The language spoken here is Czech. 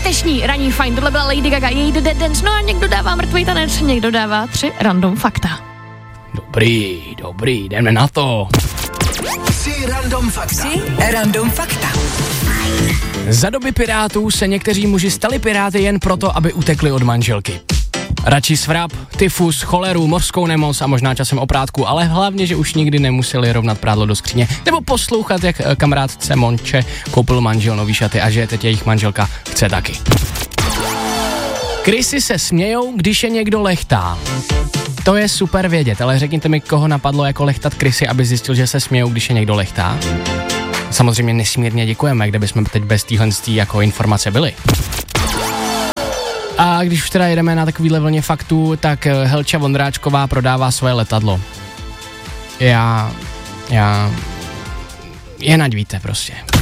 Čtvrteční ranní fajn, tohle byla Lady Gaga, její The Dance, no a někdo dává mrtvý tanec, někdo dává 3 random fakta. Dobrý, jdeme na to. 3 random fakta. Za doby pirátů se někteří muži stali piráty jen proto, aby utekli od manželky. Radši svrap, tyfus, choleru, mořskou nemoc a možná časem oprátku, ale hlavně, že už nikdy nemuseli rovnat prádlo do skříně nebo poslouchat, jak kamarádce Monče koupil manžel nový šaty a že teď jejich manželka chce taky. Krysy se smějou, když je někdo lechtá. To je super vědět, ale řekněte mi, koho napadlo jako lechtat krysy, aby zjistil, že se smějou, když je někdo lechtá. Samozřejmě nesmírně děkujeme, kde bychom teď bez téhle jako informace byli. A když už teda jedeme na takovýhle vlně faktů, tak Helča Vondráčková prodává svoje letadlo. Jen ať víte prostě.